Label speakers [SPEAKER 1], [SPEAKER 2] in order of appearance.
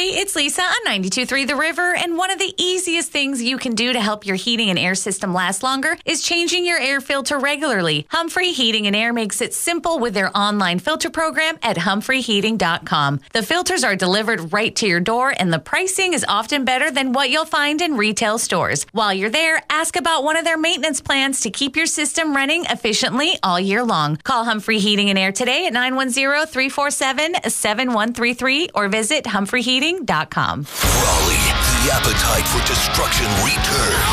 [SPEAKER 1] it's Lisa on 92.3 The River, and one of the easiest things you can do to help your heating and air system last longer is changing your air filter regularly. Humphrey Heating and Air makes it simple with their online filter program at humphreyheating.com. The filters are delivered right to your door, and the pricing is often better than what you'll find in retail stores. While you're there, ask about one of their maintenance plans to keep your system running efficiently all year long. Call Humphrey Heating and Air today at 910-347-7133 or visit humphreyheating.com.
[SPEAKER 2] Raleigh, the appetite for destruction returns.